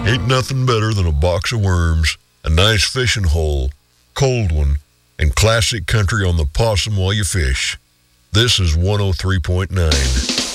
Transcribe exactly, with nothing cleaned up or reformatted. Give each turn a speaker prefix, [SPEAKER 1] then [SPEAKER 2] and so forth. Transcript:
[SPEAKER 1] Ain't nothing better than a box of worms, a nice fishing hole, cold one, and classic country on the possum while you fish. This is one oh three point nine.